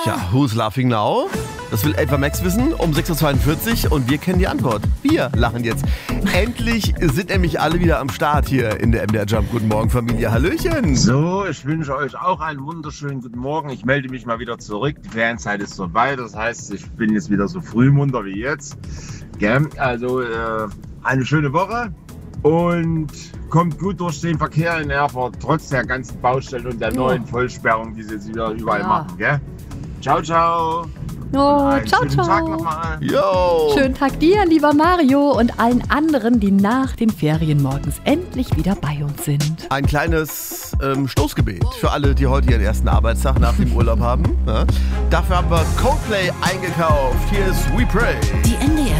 Ja, who's laughing now? Das will etwa Max wissen um 6.42 Uhr und wir kennen die Antwort. Wir lachen jetzt. Endlich sind nämlich alle wieder am Start hier in der MDR Jump. Guten Morgen, Familie. Hallöchen. So, ich wünsche euch auch einen wunderschönen guten Morgen. Ich melde mich mal wieder zurück. Die Ferienzeit ist vorbei. Das heißt, ich bin jetzt wieder so frühmunter wie jetzt. Gell? Also eine schöne Woche und kommt gut durch den Verkehr in Erfurt, trotz der ganzen Baustellen und der neuen Vollsperrung, die sie jetzt wieder überall machen. Gell? Ciao, ciao. Oh, ciao, schönen Tag ciao. nochmal. Yo. Schönen Tag dir, lieber Mario, und allen anderen, die nach den Ferien morgens endlich wieder bei uns sind. Ein kleines Stoßgebet für alle, die heute ihren ersten Arbeitstag nach dem Urlaub haben. Ja. Dafür haben wir Coldplay eingekauft. Hier ist We Pray. Die NDR